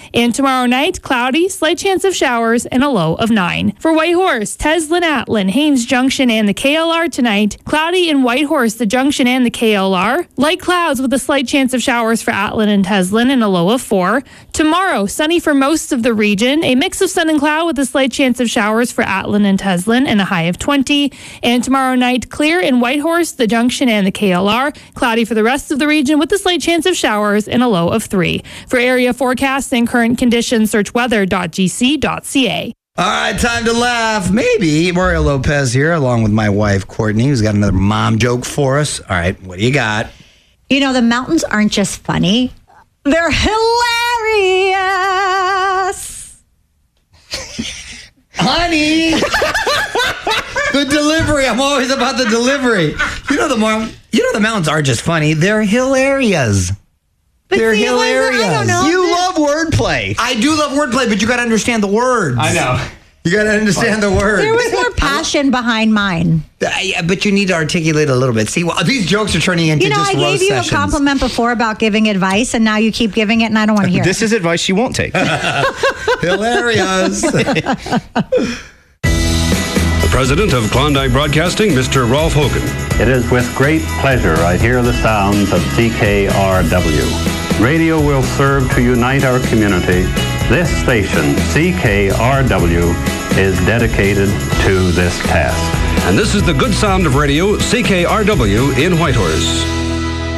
And tomorrow night, cloudy, slight chance of showers, and a low of 9. For Whitehorse, Teslin, Atlin, Haines Junction, and the KLR tonight, cloudy in Whitehorse, the Junction, and the KLR. Light clouds with a slight chance of showers for Atlin and Teslin, and a low of 4. Tomorrow, sunny for most of the region, a mix of sun and cloud with a slight chance of showers for Atlin and Teslin, and a high of 20. And tomorrow night, clear in Whitehorse, the Junction, and the KLR. Cloudy for the rest of the region with a slight chance of showers and a low of 3. For area forecasts and current conditions, search weather.gc.ca. All right, time to laugh. Maybe. Mario Lopez here, along with my wife, Courtney, who's got another mom joke for us. All right, what do you got? You know, the mountains aren't just funny. They're hilarious. Honey! The delivery. I'm always about the delivery. You know the mountains aren't just funny. They're hilarious. They're hilarious. I don't know. You love wordplay. I do love wordplay, but you got to understand the words. I know. You got to understand the words. There was more passion behind mine. But you need to articulate a little bit. See, well, these jokes are turning into just roast sessions. I gave you a compliment before about giving advice, and now you keep giving it, and I don't want to hear This is advice she won't take. Hilarious. The president of Klondike Broadcasting, Mr. Rolf Hogan. It is with great pleasure I hear the sounds of CKRW. Radio will serve to unite our community. This station, CKRW, is dedicated to this task. And this is the good sound of radio, CKRW in Whitehorse.